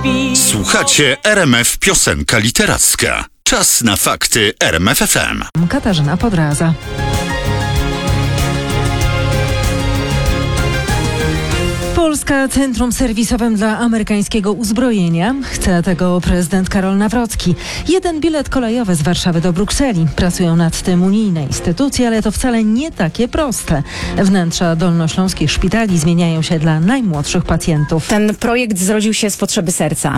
śpi. Słuchacie RMF Piosenka Literacka. Czas na fakty RMF FM. Katarzyna Podraza. Polska centrum serwisowym dla amerykańskiego uzbrojenia. Chce tego prezydent Karol Nawrocki. Jeden bilet kolejowy z Warszawy do Brukseli. Pracują nad tym unijne instytucje, ale to wcale nie takie proste. Wnętrza dolnośląskich szpitali zmieniają się dla najmłodszych pacjentów. Ten projekt zrodził się z potrzeby serca.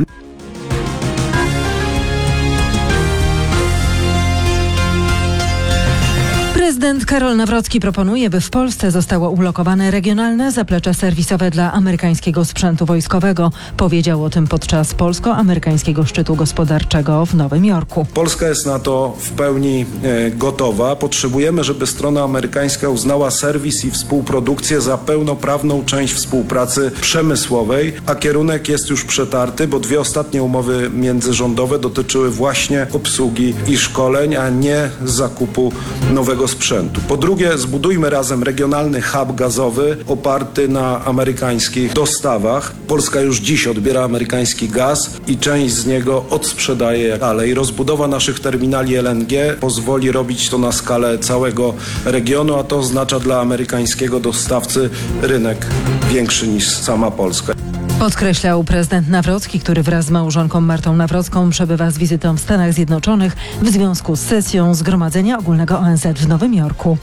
Prezydent Karol Nawrocki proponuje, by w Polsce zostało ulokowane regionalne zaplecze serwisowe dla amerykańskiego sprzętu wojskowego. Powiedział o tym podczas polsko-amerykańskiego szczytu gospodarczego w Nowym Jorku. Polska jest na to w pełni gotowa. Potrzebujemy, żeby strona amerykańska uznała serwis i współprodukcję za pełnoprawną część współpracy przemysłowej, a kierunek jest już przetarty, bo 2 ostatnie umowy międzyrządowe dotyczyły właśnie obsługi i szkoleń, a nie zakupu nowego sprzętu. Po drugie, zbudujmy razem regionalny hub gazowy oparty na amerykańskich dostawach. Polska już dziś odbiera amerykański gaz i część z niego odsprzedaje dalej. Rozbudowa naszych terminali LNG pozwoli robić to na skalę całego regionu, a to oznacza dla amerykańskiego dostawcy rynek większy niż sama Polska. Podkreślał prezydent Nawrocki, który wraz z małżonką Martą Nawrocką przebywa z wizytą w Stanach Zjednoczonych w związku z sesją Zgromadzenia Ogólnego ONZ w Nowym Jorku.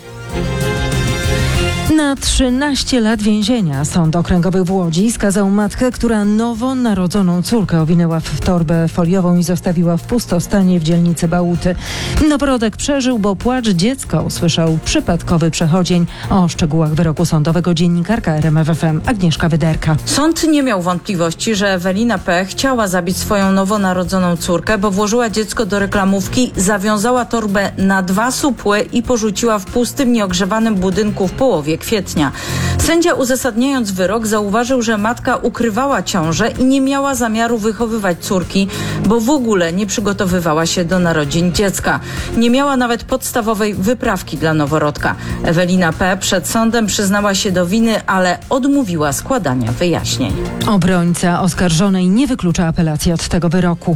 Na 13 lat więzienia Sąd Okręgowy w Łodzi skazał matkę, która nowonarodzoną córkę owinęła w torbę foliową i zostawiła w pustostanie w dzielnicy Bałuty. Noworodek przeżył, bo płacz dziecka usłyszał przypadkowy przechodzień. O szczegółach wyroku sądowego dziennikarka RMF FM Agnieszka Wyderka. Sąd nie miał wątpliwości, że Ewelina P. chciała zabić swoją nowonarodzoną córkę, bo włożyła dziecko do reklamówki, zawiązała torbę na 2 supły i porzuciła w pustym, nieogrzewanym budynku w połowie kwietnia. Sędzia, uzasadniając wyrok, zauważył, że matka ukrywała ciążę i nie miała zamiaru wychowywać córki, bo w ogóle nie przygotowywała się do narodzin dziecka. Nie miała nawet podstawowej wyprawki dla noworodka. Ewelina P. przed sądem przyznała się do winy, ale odmówiła składania wyjaśnień. Obrońca oskarżonej nie wyklucza apelacji od tego wyroku.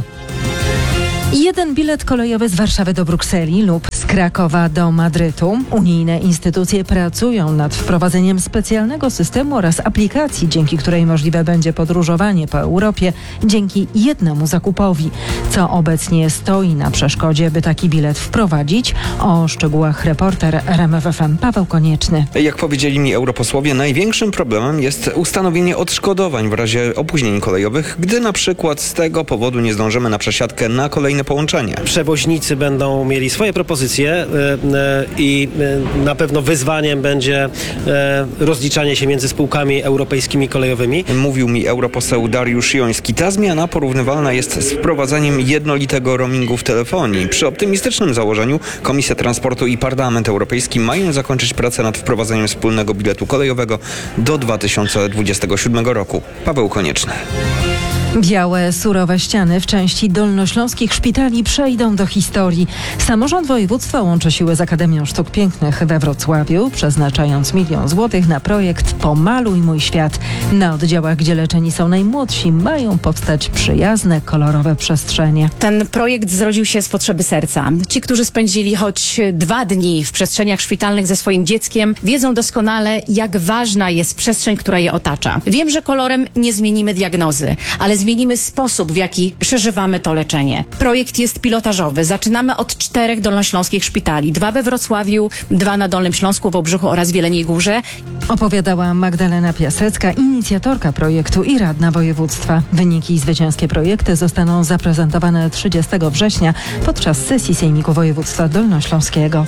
Jeden bilet kolejowy z Warszawy do Brukseli lub z Krakowa do Madrytu. Unijne instytucje pracują nad wprowadzeniem specjalnego systemu oraz aplikacji, dzięki której możliwe będzie podróżowanie po Europie dzięki jednemu zakupowi. Co obecnie stoi na przeszkodzie, by taki bilet wprowadzić? O szczegółach reporter RMF FM Paweł Konieczny. Jak powiedzieli mi europosłowie, największym problemem jest ustanowienie odszkodowań w razie opóźnień kolejowych, gdy na przykład z tego powodu nie zdążymy na przesiadkę na kolejne połączenie. Przewoźnicy będą mieli swoje propozycje i na pewno wyzwaniem będzie rozliczanie się między spółkami europejskimi kolejowymi. Mówił mi europoseł Dariusz Joński. Ta zmiana porównywalna jest z wprowadzaniem jednolitego roamingu w telefonii. Przy optymistycznym założeniu Komisja Transportu i Parlament Europejski mają zakończyć pracę nad wprowadzeniem wspólnego biletu kolejowego do 2027 roku. Paweł Konieczny. Białe, surowe ściany w części dolnośląskich szpitali przejdą do historii. Samorząd województwa łączy siły z Akademią Sztuk Pięknych we Wrocławiu, przeznaczając 1 000 000 złotych na projekt Pomaluj mój świat. Na oddziałach, gdzie leczeni są najmłodsi, mają powstać przyjazne, kolorowe przestrzenie. Ten projekt zrodził się z potrzeby serca. Ci, którzy spędzili choć 2 dni w przestrzeniach szpitalnych ze swoim dzieckiem, wiedzą doskonale, jak ważna jest przestrzeń, która je otacza. Wiem, że kolorem nie zmienimy diagnozy, ale zmienimy sposób, w jaki przeżywamy to leczenie. Projekt jest pilotażowy. Zaczynamy od 4 dolnośląskich szpitali. 2 we Wrocławiu, 2 na Dolnym Śląsku, w Obrzychu oraz w Jeleniej Górze. Opowiadała Magdalena Piasecka, inicjatorka projektu i radna województwa. Wyniki i zwycięskie projekty zostaną zaprezentowane 30 września podczas sesji Sejmiku Województwa Dolnośląskiego.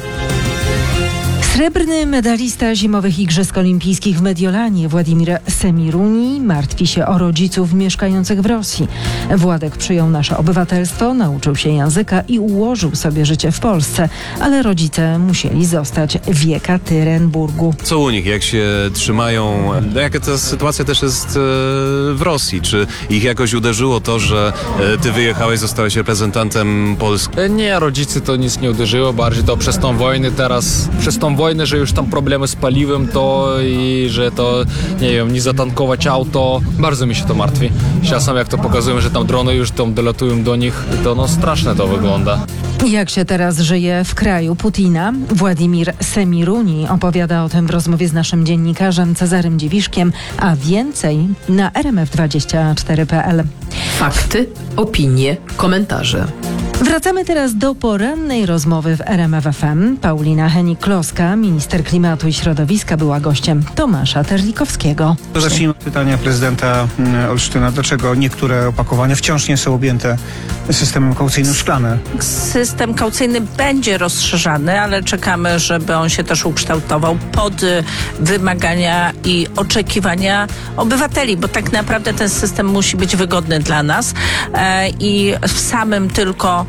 Srebrny medalista zimowych Igrzysk Olimpijskich w Mediolanie Władimir Semiruni martwi się o rodziców mieszkających w Rosji. Władek przyjął nasze obywatelstwo, nauczył się języka i ułożył sobie życie w Polsce, ale rodzice musieli zostać w Jekaterynburgu. Co u nich, jak się trzymają, jaka ta sytuacja też jest w Rosji? Czy ich jakoś uderzyło to, że ty wyjechałeś, zostałeś reprezentantem Polski? Nie, rodzicy to nic nie uderzyło, bardziej to przez tą wojnę teraz, przez tą wojnę wojny, że już tam problemy z paliwem to i że to, nie wiem, nie zatankować auto. Bardzo mi się to martwi. Czasem jak to pokazują, że tam drony już tam dolatują do nich, to no straszne to wygląda. Jak się teraz żyje w kraju Putina? Władimir Semiruni opowiada o tym w rozmowie z naszym dziennikarzem Cezarym Dziwiszkiem, a więcej na rmf24.pl. Fakty, opinie, komentarze. Wracamy teraz do porannej rozmowy w RMF FM. Paulina Hennig-Kloska, minister klimatu i środowiska, była gościem Tomasza Terlikowskiego. Zacznijmy od pytania prezydenta Olsztyna. Dlaczego niektóre opakowania wciąż nie są objęte systemem kaucyjnym szklane? System kaucyjny będzie rozszerzany, ale czekamy, żeby on się też ukształtował pod wymagania i oczekiwania obywateli, bo tak naprawdę ten system musi być wygodny dla nas i w samym tylko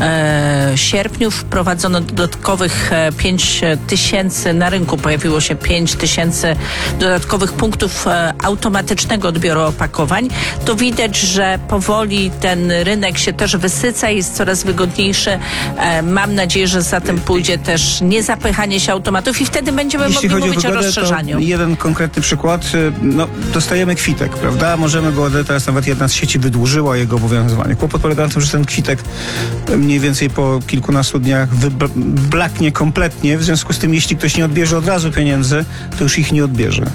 sierpniu wprowadzono dodatkowych 5 tysięcy, na rynku pojawiło się 5 tysięcy dodatkowych punktów automatycznego odbioru opakowań. To widać, że powoli ten rynek się też wysyca, jest coraz wygodniejszy. Mam nadzieję, że za tym pójdzie też niezapychanie się automatów i wtedy będziemy mogli mówić o rozszerzaniu. Jeden konkretny przykład. No, dostajemy kwitek, prawda? Możemy go, teraz nawet jedna z sieci wydłużyła jego obowiązywanie. Kłopot polega na tym, że ten kwitek mniej więcej po kilkunastu dniach blaknie kompletnie. W związku z tym, jeśli ktoś nie odbierze od razu pieniędzy, to już ich nie odbierze.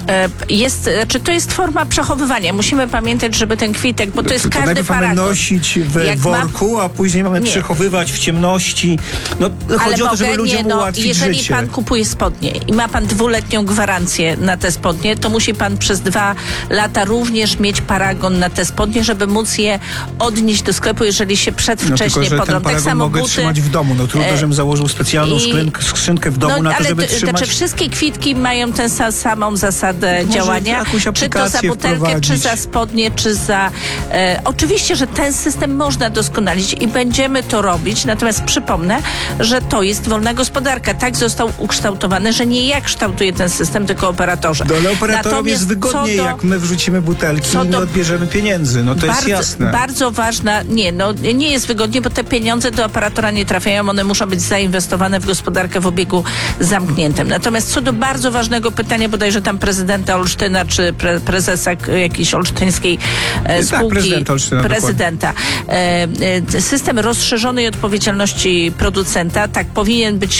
To jest forma przechowywania. Musimy pamiętać, żeby ten kwitek, bo to jest każdy najpierw paragon. mamy nosić w worku, a później mamy przechowywać w ciemności. No, chodzi o to, żeby ludziom ułatwić jeżeli życie. pan kupuje spodnie i ma pan 2-letnią gwarancję na te spodnie, to musi pan przez 2 lata również mieć paragon na te spodnie, żeby móc je odnieść do sklepu, jeżeli się przedwcześnie podrą. Tak samo mogę buty, trzymać w domu. No trudno, żebym założył specjalną skrzynkę w domu na to, żeby trzymać. Znaczy wszystkie kwitki mają tę samą zasadę działania. Czy to za butelkę, czy za spodnie, czy za... oczywiście, że ten system można doskonalić i będziemy to robić, natomiast przypomnę, że to jest wolna gospodarka. Tak został ukształtowany, że nie ja kształtuję ten system, tylko operatorzy. No, ale operatorom jest wygodniej, jak my wrzucimy butelki i nie odbierzemy pieniędzy. No to jest jasne. Bardzo ważna... nie jest wygodnie, bo te pieniądze do operatora nie trafiają. One muszą być zainwestowane w gospodarkę w obiegu zamkniętym. Natomiast co do bardzo ważnego pytania, bodajże tam prezydenta Olsztyna, czy prezesa jakiejś olsztyńskiej spółki, prezydenta. System rozszerzonej odpowiedzialności producenta, tak powinien być